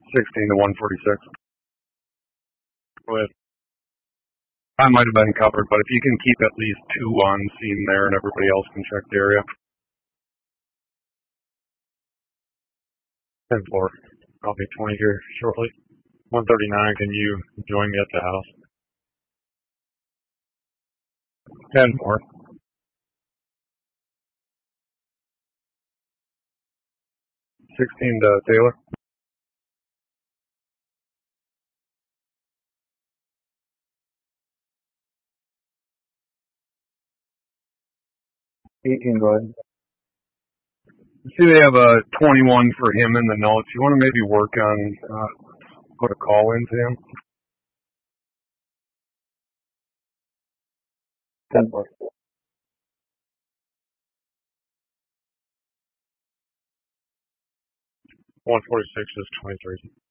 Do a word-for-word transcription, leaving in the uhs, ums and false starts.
sixteen to one forty-six. Go ahead. I might have been covered, but if you can keep at least two on scene there and everybody else can check the area. ten four. I'll be twenty here shortly. one thirty-nine, can you join me at the house? ten four. sixteen to Taylor. eighteen, go ahead. See, they have a twenty-one for him in the notes. You want to maybe work on, uh, put a call into him? ten four. one forty-six is twenty-three.